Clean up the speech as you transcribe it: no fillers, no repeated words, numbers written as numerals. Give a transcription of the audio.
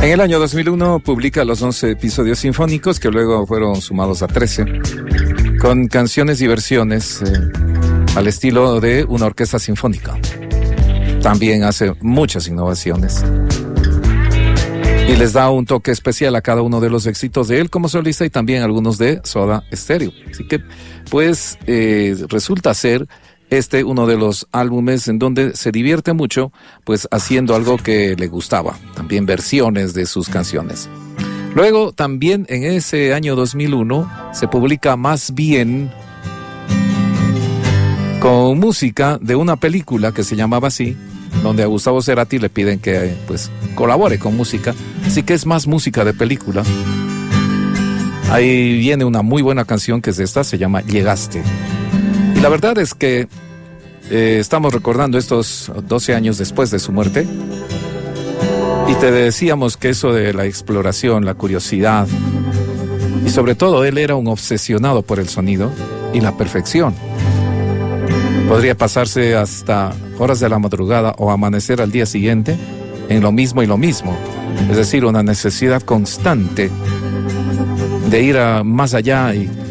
En el año 2001 publica los 11 episodios sinfónicos que luego fueron sumados a 13, con canciones y versiones al estilo de una orquesta sinfónica. También hace muchas innovaciones y les da un toque especial a cada uno de los éxitos de él como solista y también algunos de Soda Stereo. Así que pues resulta ser uno de los álbumes en donde se divierte mucho, pues haciendo algo que le gustaba, también versiones de sus canciones. Luego también en ese año 2001 se publica Más Bien, con música de una película que se llamaba así, donde a Gustavo Cerati le piden que pues colabore con música, así que es más música de película. Ahí viene una muy buena canción que es esta, se llama Llegaste. Y la verdad es que estamos recordando estos 12 años después de su muerte. Y te decíamos que eso de la exploración, la curiosidad, y sobre todo él era un obsesionado por el sonido y la perfección. Podría pasarse hasta horas de la madrugada o amanecer al día siguiente en lo mismo y lo mismo. Es decir, una necesidad constante de ir más allá y